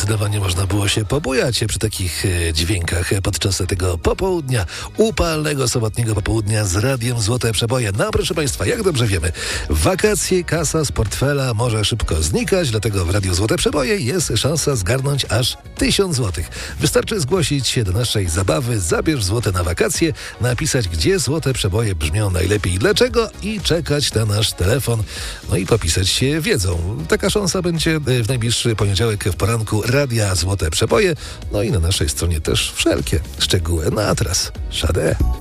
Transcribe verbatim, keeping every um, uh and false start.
zdecydowanie można było się pobujać przy takich e, dźwiękach podczas tego popołudnia, upalnego sobotniego popołudnia z Radiem Złote Przeboje. No proszę Państwa, jak dobrze wiemy, w wakacje kasa z portfela może szybko znikać, dlatego w Radiu Złote Przeboje jest szansa zgarnąć aż tysiąc złotych. Wystarczy zgłosić się do naszej zabawy Zabierz złote na wakacje, napisać, gdzie złote przeboje brzmią najlepiej i dlaczego i czekać na nasz telefon, no i popisać się wiedzą. Taka szansa będzie w najbliższy poniedziałek w poranku Radia Złote Przeboje, no i na naszej stronie też wszelkie szczegóły. No a teraz Sade.